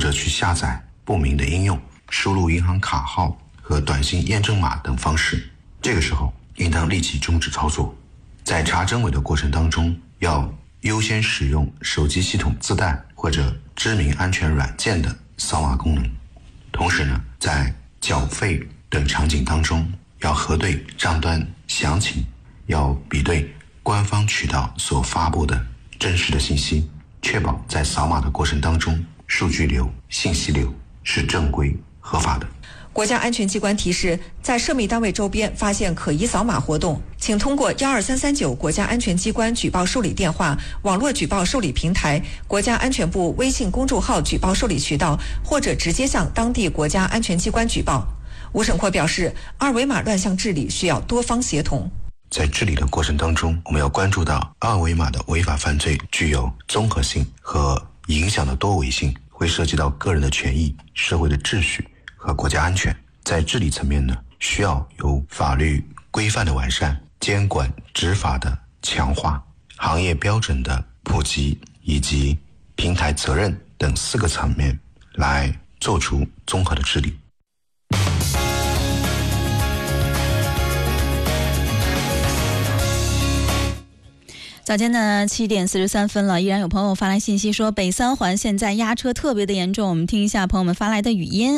者去下载不明的应用，输入银行卡号和短信验证码等方式。这个时候应当立即终止操作。在查真伪的过程当中，要优先使用手机系统自带或者知名安全软件的扫码功能。同时呢，在缴费等场景当中，要核对账单详情，要比对官方渠道所发布的真实的信息，确保在扫码的过程当中，数据流、信息流是正规合法的。 国家安全机关提示，在涉密单位周边发现可疑扫码活动，请通过12339国家安全机关举报受理电话、网络举报受理平台、国家安全部微信公众号举报受理渠道，或者直接向当地国家安全机关举报。吴审阔表示，二维码乱象治理需要多方协同。 在治理的过程当中，我们要关注到二维码的违法犯罪具有综合性和影响的多维性，会涉及到个人的权益、社会的秩序和国家安全。在治理层面呢，需要有法律规范的完善、监管执法的强化、行业标准的普及以及平台责任等4个层面来做出综合的治理。 早间的7点43分了，依然有朋友发来信息说北三环现在压车特别的严重，我们听一下朋友们发来的语音。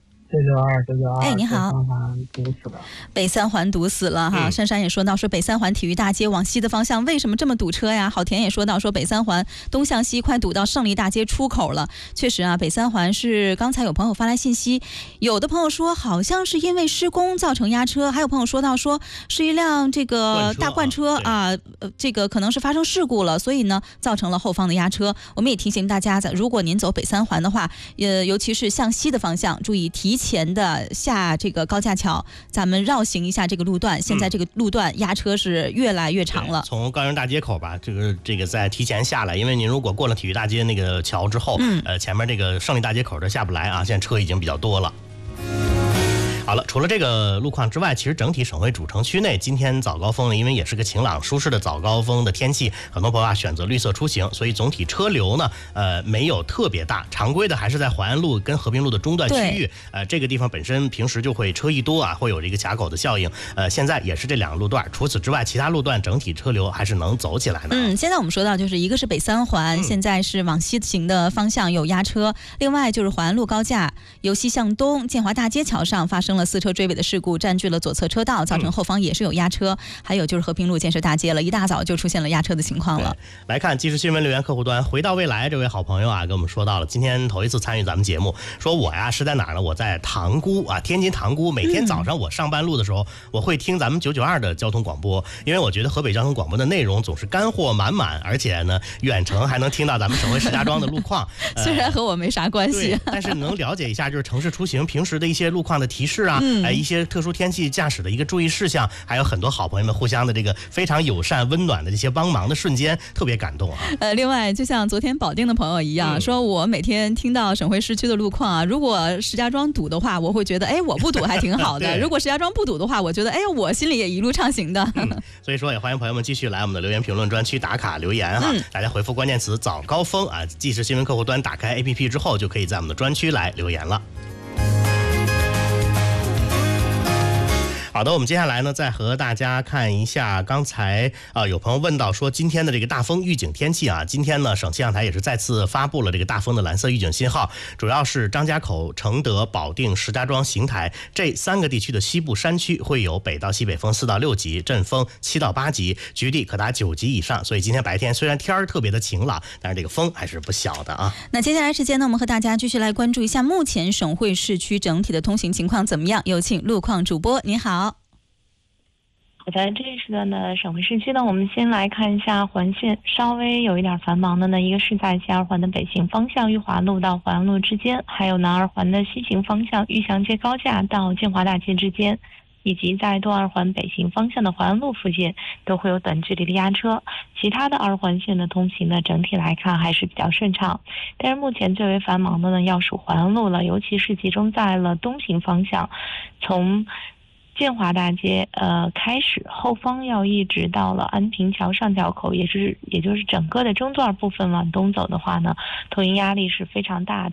992， 哎，你好。 北三环堵死了。 北三环堵死了哈。珊珊也说到说北三环体育大街往西的方向为什么这么堵车呀？郝田也说到说北三环东向西快堵到胜利大街出口了。确实啊，北三环是刚才有朋友发来信息，有的朋友说好像是因为施工造成压车，还有朋友说到说是一辆这个大罐车啊，这个可能是发生事故了，所以呢造成了后方的压车。我们也提醒大家，如果您走北三环的话，尤其是向西的方向，注意提前的下这个高架桥，咱们绕行一下这个路段。现在这个路段压车是越来越长了。 从高阳大街口吧，这个再提前下来，因为您如果过了体育大街那个桥之后，前面这个胜利大街口这下不来啊，现在车已经比较多了。好了，除了这个路况之外，其实整体省会主城区内今天早高峰呢，因为也是个晴朗舒适的早高峰的天气，很多朋友选择绿色出行，所以总体车流呢没有特别大，常规的还是在淮安路跟和平路的中段区域，这个地方本身平时就会车一多啊，会有这个卡口的效应，现在也是这2个路段，除此之外其他路段整体车流还是能走起来的。 现在我们说到就是一个是北三环，现在是往西行的方向有压车，另外就是淮安路高架由西向东建华大街桥上发生了4车追尾的事故，占据了左侧车道，造成后方也是有压车。还有就是和平路建设大街了，一大早就出现了压车的情况了。 来看即时新闻留言客户端，回到未来这位好朋友啊，跟我们说到了今天头一次参与咱们节目，说我呀是在哪儿呢？我在塘沽啊，天津塘沽。每天早上我上班路的时候，我会听咱们992的交通广播，因为我觉得河北交通广播的内容总是干货满满，而且呢远程还能听到咱们省会石家庄的路况。 虽然和我没啥关系， 但是能了解一下就是城市出行平时的一些路况的提示啊，一些特殊天气驾驶的一个注意事项，还有很多好朋友们互相的这个非常友善温暖的这些帮忙的瞬间，特别感动啊。 另外就像昨天保定的朋友一样，说我每天听到省会市区的路况啊，如果石家庄堵的话，我会觉得我不堵还挺好的如果石家庄不堵的话，我觉得我心里也一路畅行的所以说也欢迎朋友们继续来我们的留言评论专区打卡留言大家回复关键词早高峰啊，即时新闻客户端打开 APP 之后，就可以在我们的专区来留言了。好的，我们接下来呢，再和大家看一下刚才有朋友问到说今天的这个大风预警天气啊，今天呢省气象台也是再次发布了这个大风的蓝色预警信号，主要是张家口、承德、保定、石家庄、邢台这3个地区的西部山区会有北到西北风4到6级，阵风7到8级，局地可达9级以上。所以今天白天虽然天儿特别的晴朗，但是这个风还是不小的啊。 那接下来时间呢，我们和大家继续来关注一下目前省会市区整体的通行情况怎么样。有请路况主播，您好。 好的，这一时段的省会市区呢，我们先来看一下环线稍微有一点繁忙的呢，一个是在西二环的北行方向裕华路到淮安路之间，还有南二环的西行方向玉祥街高架到建华大街之间，以及在东二环北行方向的淮安路附近都会有短距离的压车。其他的2环线的通行呢，整体来看还是比较顺畅。但是目前最为繁忙的呢，要数淮安路了，尤其是集中在了东行方向，从建华大街开始，后方要一直到了安平桥上桥口，也就是整个的中段部分往东走的话呢，通行压力是非常大的。